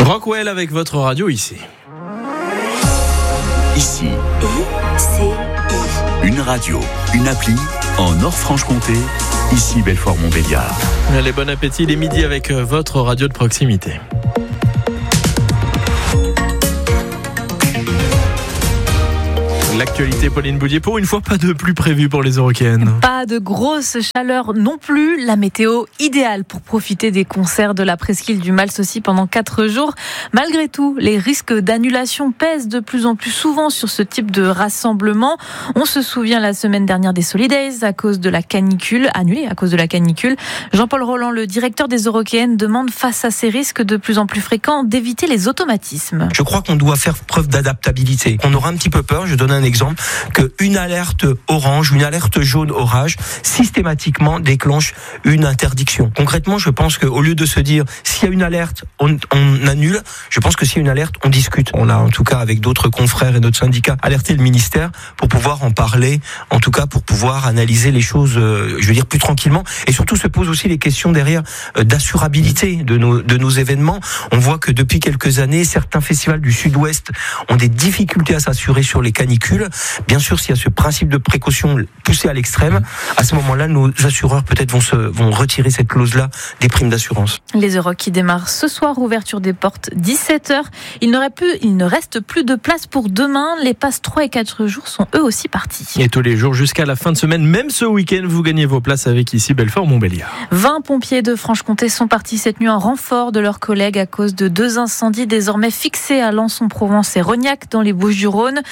Rockwell avec votre radio ici. Ici, une radio, une appli en Nord-Franche-Comté. Ici Belfort-Montbéliard. Allez, bon appétit, il est midi avec votre radio de proximité. L'actualité, Pauline Boudier, pour une fois, pas de pluie prévue pour les Eurokéennes. Pas de grosse chaleur non plus. La météo idéale pour profiter des concerts de la presqu'île du Mals aussi pendant 4 jours. Malgré tout, les risques d'annulation pèsent de plus en plus souvent sur ce type de rassemblement. On se souvient la semaine dernière des Solidays à cause de la canicule, annulés à cause de la canicule. Jean-Paul Roland, le directeur des Eurokéennes, demande face à ces risques de plus en plus fréquents d'éviter les automatismes. Je crois qu'on doit faire preuve d'adaptabilité. On aura un petit peu peur, je donne un exemple, qu'une alerte orange, une alerte jaune orage, systématiquement déclenche une interdiction. Concrètement, je pense qu'au lieu de se dire, s'il y a une alerte, on annule, je pense que s'il y a une alerte, on discute. On a en tout cas, avec d'autres confrères et d'autres syndicats, alerté le ministère pour pouvoir en parler, en tout cas pour pouvoir analyser les choses, je veux dire, plus tranquillement. Et surtout, se pose aussi les questions derrière d'assurabilité de nos événements. On voit que depuis quelques années, certains festivals du Sud-Ouest ont des difficultés à s'assurer sur les canicules. Bien sûr, s'il y a ce principe de précaution poussé à l'extrême, à ce moment-là, nos assureurs peut-être vont retirer cette clause-là des primes d'assurance. Les Euros qui démarrent ce soir, ouverture des portes 17h. Il ne reste plus de place pour demain. Les passes 3 et 4 jours sont eux aussi partis. Et tous les jours jusqu'à la fin de semaine, même ce week-end, vous gagnez vos places avec ici Belfort-Montbéliard. 20 pompiers de Franche-Comté sont partis cette nuit en renfort de leurs collègues à cause de 2 incendies désormais fixés à Lançon-Provence et Rognac dans les Bouches-du-Rhône.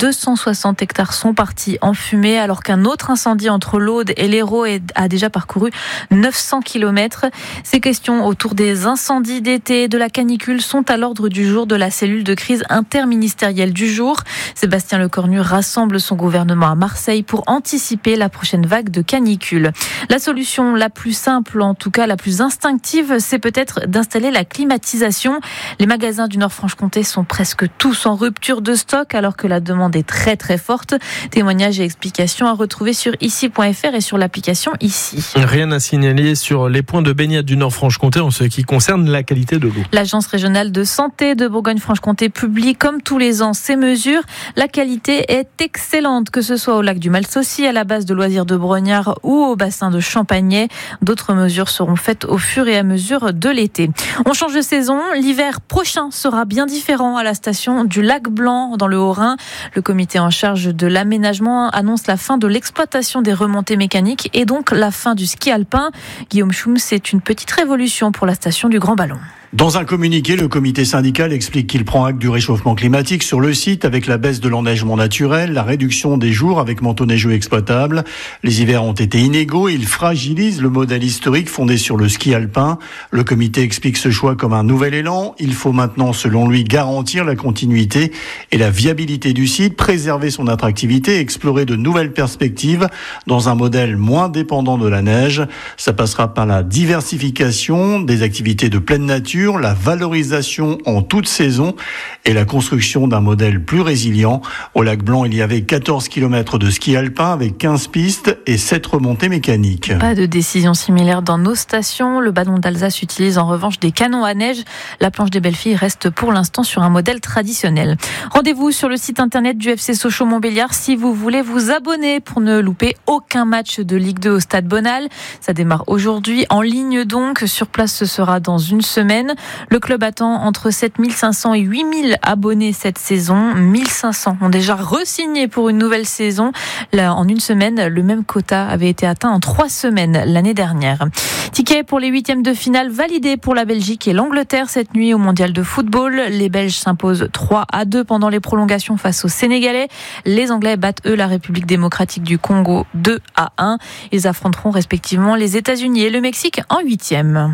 260 hectares sont partis en fumée alors qu'un autre incendie entre l'Aude et l'Hérault a déjà parcouru 900 km. Ces questions autour des incendies d'été, de la canicule sont à l'ordre du jour de la cellule de crise interministérielle du jour. Sébastien Lecornu rassemble son gouvernement à Marseille pour anticiper la prochaine vague de canicule. La solution la plus simple, en tout cas la plus instinctive, c'est peut-être d'installer la climatisation. Les magasins du Nord-Franche-Comté sont presque tous en rupture de stock alors que la demande est très très forte. Témoignages et explications à retrouver sur ici.fr et sur l'application Ici. Rien à signaler sur les points de baignade du Nord-Franche-Comté en ce qui concerne la qualité de l'eau. L'Agence régionale de santé de Bourgogne-Franche-Comté publie comme tous les ans ces mesures. La qualité est excellente, que ce soit au lac du Mals-Saucy, à la base de loisirs de Brognard ou au bassin de Champagnet. D'autres mesures seront faites au fur et à mesure de l'été. On change de saison. L'hiver prochain sera bien différent à la station du Lac Blanc dans le Haut-Rhin. Le comité en charge de l'aménagement annonce la fin de l'exploitation des remontées mécaniques et donc la fin du ski alpin. Guillaume Schum, c'est une petite révolution pour la station du Grand Ballon. Dans un communiqué, le comité syndical explique qu'il prend acte du réchauffement climatique sur le site avec la baisse de l'enneigement naturel, la réduction des jours avec manteau neigeux exploitable. Les hivers ont été inégaux et ils fragilisent le modèle historique fondé sur le ski alpin. Le comité explique ce choix comme un nouvel élan. Il faut maintenant, selon lui, garantir la continuité et la viabilité du site, préserver son attractivité, explorer de nouvelles perspectives dans un modèle moins dépendant de la neige. Ça passera par la diversification des activités de pleine nature, la valorisation en toute saison et la construction d'un modèle plus résilient. Au Lac Blanc, il y avait 14 km de ski alpin avec 15 pistes et 7 remontées mécaniques. Pas de décision similaire dans nos stations. Le ballon d'Alsace utilise en revanche des canons à neige. La planche des Belles-Filles reste pour l'instant sur un modèle traditionnel. Rendez-vous sur le site internet du FC Sochaux-Montbéliard si vous voulez vous abonner pour ne louper aucun match de Ligue 2 au Stade Bonal. Ça démarre aujourd'hui en ligne donc. Sur place, ce sera dans une semaine. Le club attend entre 7500 et 8000 abonnés cette saison. 1500 ont déjà re-signé pour une nouvelle saison. Là, en une semaine, le même quota avait été atteint en 3 semaines l'année dernière. Ticket pour les 8e de finale validés pour la Belgique et l'Angleterre cette nuit au Mondial de football. Les Belges s'imposent 3-2 pendant les prolongations face aux Sénégalais. Les Anglais battent eux la République démocratique du Congo 2-1. Ils affronteront respectivement les États-Unis et le Mexique en 8e.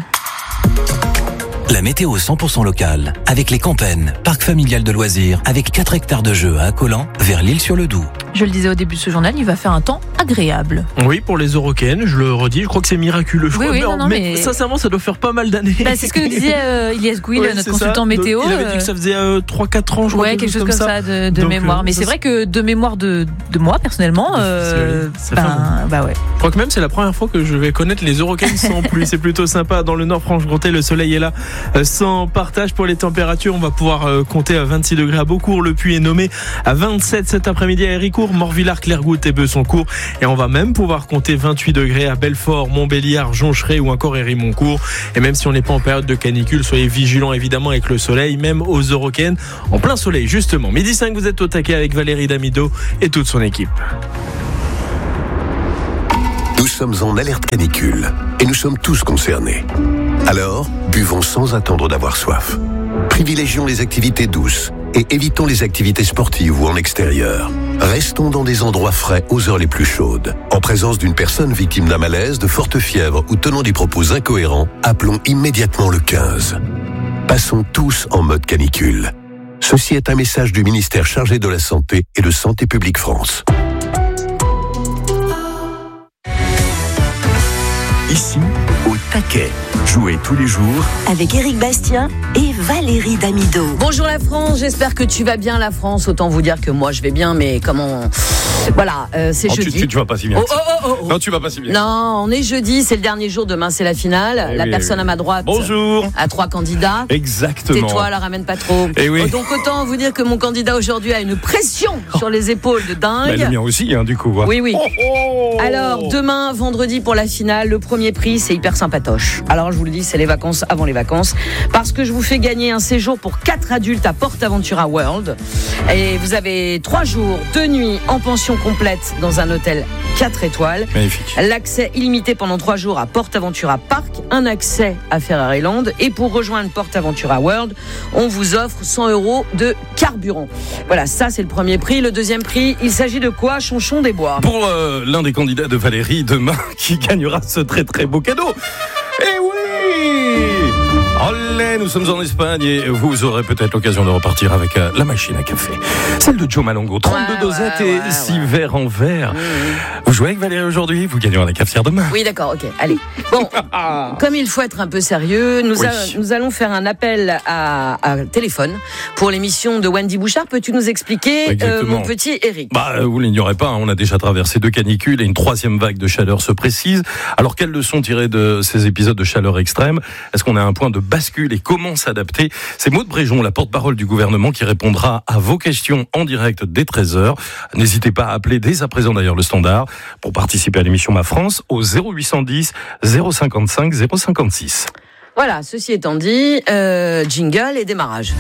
La météo 100% locale, avec les Campennes, parc familial de loisirs, avec 4 hectares de jeux à Accolan, vers l'Île-sur-le-Doubs. Je le disais au début de ce journal, il va faire un temps agréable. Oui, pour les Européennes, je le redis, je crois que c'est miraculeux. Mais sincèrement, ça doit faire pas mal d'années. C'est ce que nous disait Ilyes Gouil, notre consultant météo. Il avait dit que ça faisait 3-4 ans, je crois. Ouais, quelque chose comme ça de mémoire. Mais c'est vrai que de mémoire de moi, personnellement, ouais. Je crois que même c'est la première fois que je vais connaître les Européennes sans pluie. C'est plutôt sympa. Dans le Nord-Franche-Comté, le soleil est là sans partage. Pour les températures, on va pouvoir compter à 26 degrés à Beaucourt. Le Puy est nommé à 27 cet après-midi à Héricourt, Morvillars, Clairgoutte et Besancourt. Et on va même pouvoir compter 28 degrés à Belfort, Montbéliard, Joncheray ou encore Héry-Moncourt. Et même si on n'est pas en période de canicule, soyez vigilants évidemment avec le soleil, même aux Eurocaines, en plein soleil justement. 12h05, vous êtes au taquet avec Valérie Damido et toute son équipe. Nous sommes en alerte canicule et nous sommes tous concernés. Alors, buvons sans attendre d'avoir soif. Privilégions les activités douces et évitons les activités sportives ou en extérieur. Restons dans des endroits frais aux heures les plus chaudes. En présence d'une personne victime d'un malaise, de forte fièvre ou tenant des propos incohérents, appelons immédiatement le 15. Passons tous en mode canicule. Ceci est un message du ministère chargé de la Santé et de Santé publique France. Ici, au taquet. Jouez tous les jours avec Éric Bastien et Valérie Damido. Bonjour la France, j'espère que tu vas bien la France. Autant vous dire que moi je vais bien, mais comment... Voilà, c'est jeudi. Tu vas pas si bien. Non, tu vas pas si bien. Non, on est jeudi, c'est le dernier jour, demain c'est la finale. La personne à ma droite a 3 candidats. Exactement. Tais-toi, la ramène pas trop. Oui. Donc autant vous dire que mon candidat aujourd'hui a une pression sur les épaules de dingue. Le mien aussi, du coup. Oui. Alors, demain, vendredi pour la finale, le premier prix, c'est hyper sympatoche. Alors, je vous le dis, c'est les vacances avant les vacances. Parce que je vous fais gagner un séjour pour 4 adultes à PortAventura World. Et vous avez 3 jours, 2 nuits en pension complète dans un hôtel 4 étoiles. Magnifique. L'accès illimité pendant 3 jours à PortAventura Park, un accès à Ferraryland. Et pour rejoindre PortAventura World, on vous offre 100 € de carburant. Voilà, ça c'est le premier prix. Le deuxième prix, il s'agit de quoi, Chonchon des Bois? Pour l'un des candidats de Valérie demain qui gagnera ce très très beau cadeau. Eh oui! Olé, nous sommes en Espagne et vous aurez peut-être l'occasion de repartir avec la machine à café. Celle de Joe Malongo, 32 dosettes et 6 verres en verre. Vous jouez avec Valérie aujourd'hui, vous gagnerez la cafetière demain. Oui, d'accord, ok, allez. Bon, comme il faut être un peu sérieux, nous allons faire un appel à téléphone pour l'émission de Wendy Bouchard. Peux-tu nous expliquer, mon petit Eric? Vous l'ignorez pas, on a déjà traversé 2 canicules et une 3e vague de chaleur se précise. Alors, quelles leçons tirer de ces épisodes de chaleur extrême? Est-ce qu'on a un point de bascule et comment s'adapter? C'est Maude Bréjon, la porte-parole du gouvernement, qui répondra à vos questions en direct dès 13h. N'hésitez pas à appeler dès à présent d'ailleurs le standard pour participer à l'émission Ma France au 0810 055 056. Voilà, ceci étant dit, jingle et démarrage.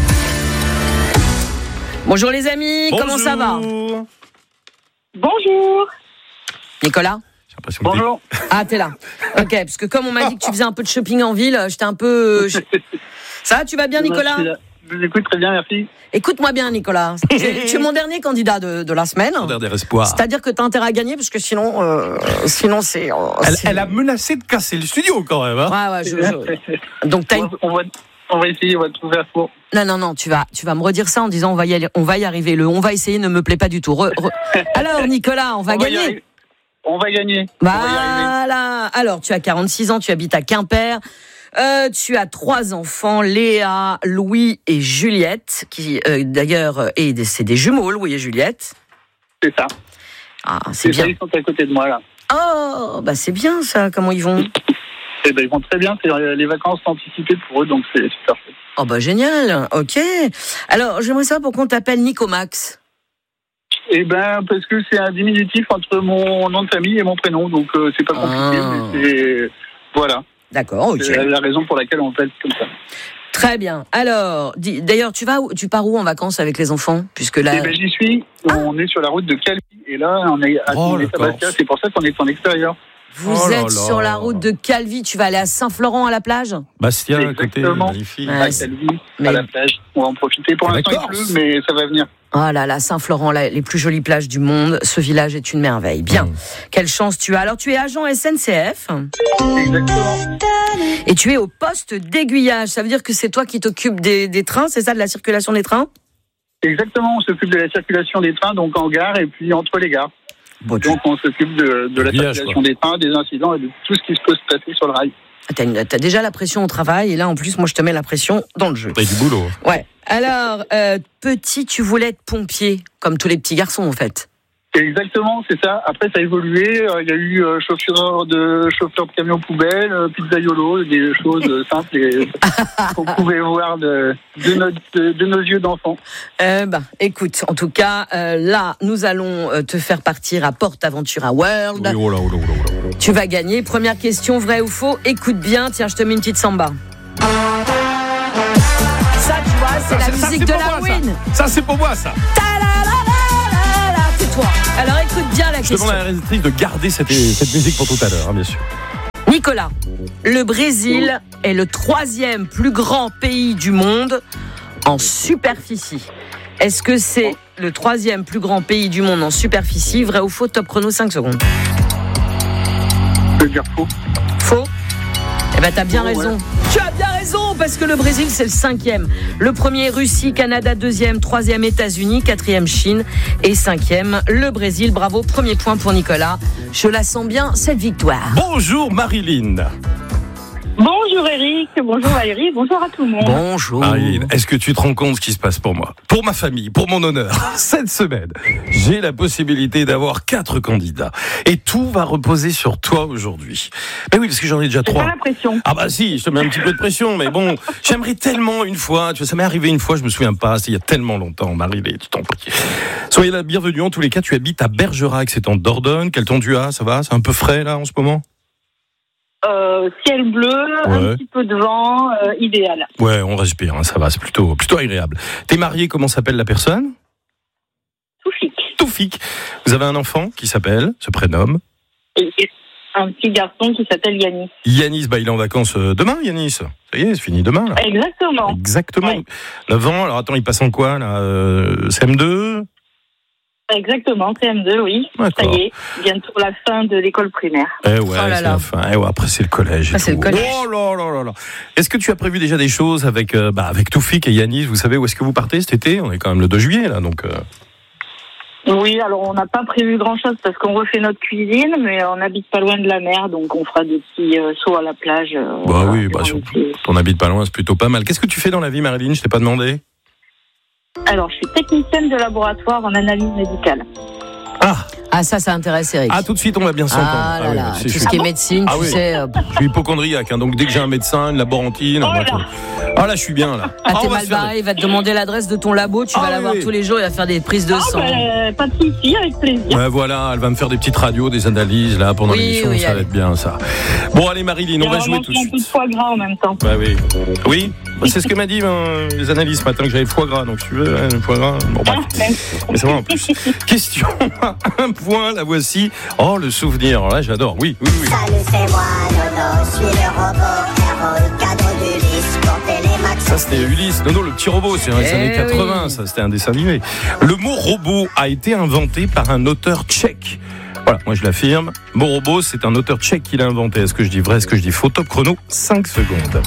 Bonjour les amis, comment ça va? Bonjour. Nicolas? Bonjour. Ah, t'es là. Ok, parce que comme on m'a dit que tu faisais un peu de shopping en ville, j'étais un peu... Ça va, tu vas bien, Nicolas? Je vous écoute très bien, merci. Écoute-moi bien, Nicolas. Tu es mon dernier candidat de la semaine. Mon dernier espoir. C'est-à-dire que tu as intérêt à gagner, parce que sinon c'est... Elle a menacé de casser le studio, quand même. Ouais. Donc, on va essayer, on va trouver un four. Non, tu vas me redire ça en disant on va y arriver. Le on va essayer ne me plaît pas du tout. Alors, Nicolas, on va gagner. On va gagner. Voilà. Alors, tu as 46 ans, tu habites à Quimper. Tu as 3 enfants, Léa, Louis et Juliette, qui d'ailleurs, c'est des jumeaux, Louis et Juliette. C'est ça. Ah, c'est bien. Ça, ils sont à côté de moi, là. Oh, c'est bien ça, comment ils vont? Ils vont très bien, c'est les vacances anticipées pour eux, donc c'est super. Oh, génial, ok. Alors, j'aimerais savoir pourquoi on t'appelle Nicomax. Parce que c'est un diminutif entre mon nom de famille et mon prénom, donc c'est pas compliqué, mais c'est... Voilà. D'accord, ok. C'est la raison pour laquelle on m'appelle comme ça. Très bien. Alors, d'ailleurs, tu pars où en vacances avec les enfants? Puisque là... j'y suis. On est sur la route de Calvi, et là, on est à Saint-Bastia, c'est pour ça qu'on est en extérieur. Vous êtes sur la route de Calvi, tu vas aller à Saint-Florent à la plage? Bastia, à côté, magnifique. À Calvi, à la plage. On va en profiter. Pour l'instant, il pleut, mais ça va venir. Oh là là, Saint-Florent, les plus jolies plages du monde. Ce village est une merveille. Bien. Quelle chance tu as. Alors, tu es agent SNCF. Exactement. Et tu es au poste d'aiguillage. Ça veut dire que c'est toi qui t'occupes des trains, c'est ça, de la circulation des trains? Exactement, on s'occupe de la circulation des trains, donc en gare et puis entre les gares. Bon, donc on s'occupe de la circulation des trains, des incidents et de tout ce qui peut se passer sur le rail. T'as déjà la pression au travail et là en plus moi je te mets la pression dans le jeu. T'as du boulot. Ouais. Alors, petit, tu voulais être pompier, comme tous les petits garçons en fait. Exactement, c'est ça. Après, ça a évolué. Il y a eu chauffeur de camion poubelle, pizzaiolo, des choses simples et qu'on pouvait voir de nos yeux d'enfants. Écoute, en tout cas, là, nous allons te faire partir à PortAventura World. Oui, oh là. Tu vas gagner. Première question, vrai ou faux? Écoute bien. Tiens, je te mets une petite samba. Ça, tu vois, c'est la musique de la Win. Ça, c'est pour moi, ça. Toi. Alors écoute bien la question. Je demande à la réalisatrice de garder cette musique pour tout à l'heure, bien sûr. Nicolas, le Brésil est le 3e plus grand pays du monde en superficie. Est-ce que c'est le 3e plus grand pays du monde en superficie? Vrai ou faux? Top chrono, 5 secondes. Je veux dire faux. Faux? Eh ben t'as bien raison. Ouais. Tu as bien raison, parce que le Brésil, c'est le 5e. Le premier, Russie, Canada, 2e, 3e, États-Unis, 4e, Chine et 5e, le Brésil. Bravo, premier point pour Nicolas. Je la sens bien, cette victoire. Bonjour Marilyn. Bonjour Eric, bonjour Valérie, bonjour à tout le monde. Bonjour. Marilyn, est-ce que tu te rends compte ce qui se passe pour moi, pour ma famille, pour mon honneur? Cette semaine, j'ai la possibilité d'avoir 4 candidats. Et tout va reposer sur toi aujourd'hui. Mais oui, parce que j'en ai déjà 3. Pas la pression. Ah bah si, je te mets un petit peu de pression, mais bon, j'aimerais tellement une fois, tu vois, ça m'est arrivé une fois, je me souviens pas, c'était il y a tellement longtemps, Marilyn, tu t'en prie. Soyez la bienvenue, en tous les cas, tu habites à Bergerac, c'est en Dordogne. Quel temps tu as? Ça va? C'est un peu frais là en ce moment? Ciel bleu, un petit peu de vent, idéal. Ouais, on respire, hein, ça va, c'est plutôt agréable. T'es marié, comment s'appelle la personne? Toufik. Vous avez un enfant qui se prénomme? Et un petit garçon qui s'appelle Yanis. Yanis, il est en vacances demain, Yanis. Ça y est, c'est fini demain, là. Exactement. Ouais. 9 ans, alors attends, il passe en quoi, là? CM2? Exactement, CM2, oui. D'accord. Ça y est, bientôt la fin de l'école primaire. C'est la fin. Après, c'est le collège. C'est le collège. Oh là. Est-ce que tu as prévu déjà des choses avec Toufik et Yanis? Vous savez où est-ce que vous partez cet été? On est quand même le 2 juillet, là, donc... Oui, alors on n'a pas prévu grand-chose parce qu'on refait notre cuisine, mais on n'habite pas loin de la mer, donc on fera des petits sauts à la plage. On n'habite pas loin, c'est plutôt pas mal. Qu'est-ce que tu fais dans la vie, Marilyn? Je t'ai pas demandé. Alors, je suis technicienne de laboratoire en analyse médicale. Ah, ça intéresse Eric. Ah, tout de suite, on va bien s'entendre. Tout ce qui est médecine, tu sais... Je suis hypochondriaque, hein, donc dès que j'ai un médecin, une laborantine... là, je suis bien, là. T'es mal barré, il va te demander l'adresse de ton labo, tu vas la voir tous les jours, il va faire des prises de sang. Pas de soucis, avec plaisir. Ouais, voilà, elle va me faire des petites radios, des analyses, là, pendant l'émission, ça va être bien, ça. Bon, allez, Marilyn, on va jouer tout de suite. Un peu de foie gras en même temps. Oui, c'est ce que m'a dit les analyses ce matin, que j'avais foie gras, donc si tu veux, foie gras... Bon, bref. Mais c'est vrai, en plus. Question un point, la voici. Oh, le souvenir, alors là, j'adore, oui. Salut, c'est moi, Nono, je suis le robot, héros, le cadeau d'Ulysse pour Télémax. Ça, c'était Ulysse. Non, le petit robot, c'est dans les années 80, ça, c'était un dessin animé. Le mot robot a été inventé par un auteur tchèque. Voilà, moi je l'affirme. Mot robot, c'est un auteur tchèque qui l'a inventé. Est-ce que je dis vrai, est-ce que je dis faux? Top chrono, 5 secondes.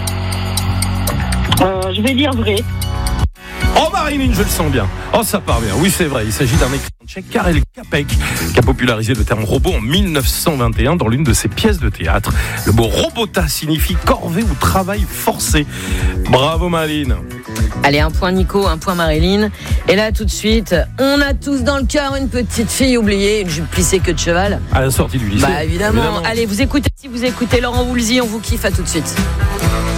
Je vais dire vrai. Oh, Marilyn, je le sens bien. Oh, ça part bien. Oui, c'est vrai. Il s'agit d'un écrivain tchèque, Karel Čapek, qui a popularisé le terme robot en 1921 dans l'une de ses pièces de théâtre. Le mot robota signifie corvée ou travail forcé. Bravo, Marilyn. Allez, un point Nico, un point Marilyn. Et là, tout de suite, on a tous dans le cœur une petite fille oubliée, une jupe plissée queue de cheval. À la sortie du lycée. Évidemment. Allez, si vous écoutez Laurent Woolsey, on vous kiffe, à tout de suite.